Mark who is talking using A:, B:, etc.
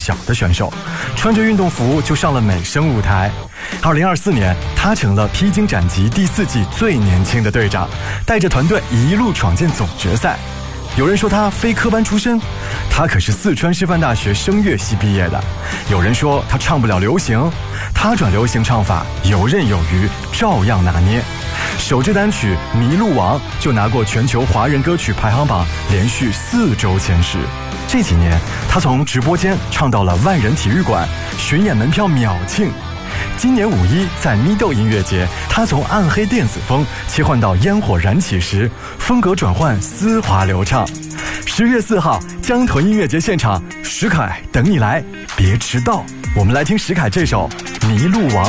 A: 小的选手，穿着运动服就上了美声舞台。2024年，他成了披荆斩棘第4季最年轻的队长，带着团队一路闯进总决赛。有人说他非科班出身，他可是四川师范大学声乐系毕业的。有人说他唱不了流行，他转流行唱法游刃有余，照样拿捏。首支单曲《迷路王》就拿过全球华人歌曲排行榜连续4周前10。这几年，他从直播间唱到了万人体育馆，巡演门票秒罄。今年5·1在咪豆音乐节，他从暗黑电子风切换到烟火燃起时，风格转换丝滑流畅。10月4号，江豚音乐节现场，石凯等你来，别迟到。我们来听石凯这首《迷路王》。